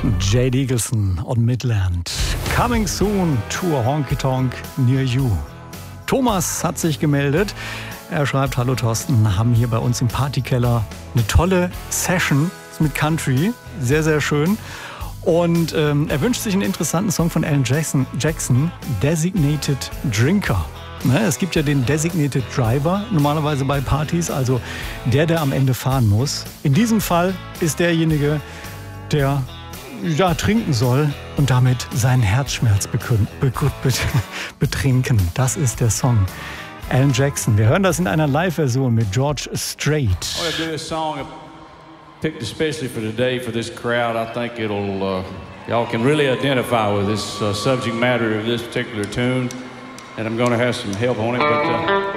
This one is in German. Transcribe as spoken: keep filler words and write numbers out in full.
Jade Eagleson und Midland. Coming soon to a honky tonk near you. Thomas hat sich gemeldet. Er schreibt: Hallo Thorsten, haben hier bei uns im Partykeller eine tolle Session mit Country. Sehr, sehr schön. Und ähm, er wünscht sich einen interessanten Song von Alan Jackson, Jackson Designated Drinker. Ne, es gibt ja den Designated Driver normalerweise bei Partys, also der, der am Ende fahren muss. In diesem Fall ist derjenige, der ja, trinken soll und damit seinen Herzschmerz bekün- be- be- betrinken. Das ist der Song. Alan Jackson. Wir hören das in einer Live-Version mit George Strait. I want to do this song picked especially for today for this crowd. I think it'll uh, y'all can really identify with this uh, subject matter of this particular tune, and I'm going to have some help on it. But uh,